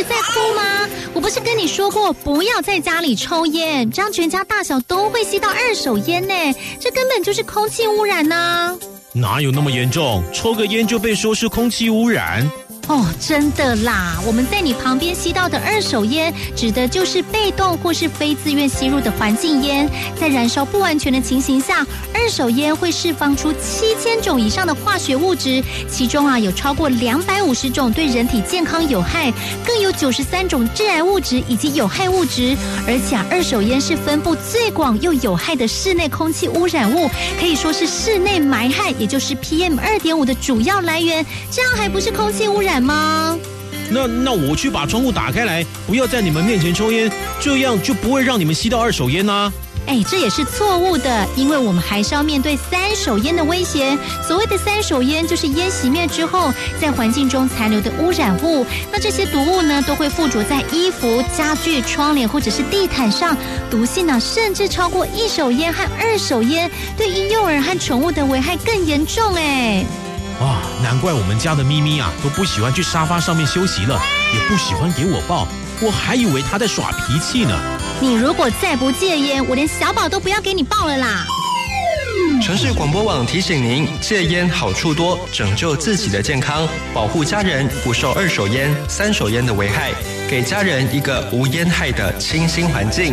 在哭吗？我不是跟你说过不要在家里抽烟，这样全家大小都会吸到二手烟呢，这根本就是空气污染啊。 哪有那么严重？抽个烟就被说是空气污染？ 哦，真的啦！我们在你旁边吸到的二手烟，指的就是被动或是非自愿吸入的环境烟。在燃烧不完全的情形下，二手烟会释放出7000种以上的化学物质，其中有超过250种对人体健康有害，更有93种致癌物质以及有害物质。而且二手烟是分布最广又有害的室内空气污染物，可以说是室内霾害，也就是 PM2.5 的主要来源。这样还不是空气污染吗？ 那我去把窗户打开来，不要在你们面前抽烟，这样就不会让你们吸到二手烟啊。 这也是错误的，因为我们还是要面对三手烟的威胁。所谓的三手烟，就是烟熄灭之后，在环境中残留的污染物。那这些毒物呢，都会附着在衣服、家具、窗帘或者是地毯上，毒性甚至超过一手烟和二手烟，对婴幼儿和宠物的危害更严重哇，难怪我们家的咪咪都不喜欢去沙发上面休息了，也不喜欢给我抱，我还以为她在耍脾气呢。 你如果再不戒烟，我连小宝都不要给你抱了啦。 城市广播网提醒您，戒烟好处多，拯救自己的健康，保护家人不受二手烟、三手烟的危害，给家人一个无烟害的清新环境。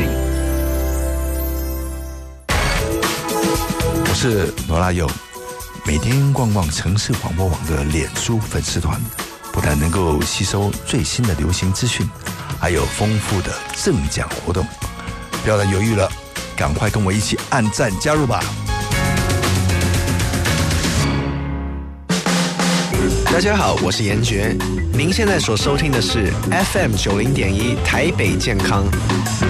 我是罗拉佑，每天逛逛城市广播网的脸书粉丝团，不但能够吸收最新的流行资讯，还有丰富的赠奖活动。不要再犹豫了，赶快跟我一起按赞加入吧！ 大家好，我是严爵，您现在所收听的是 FM 90.1台北健康。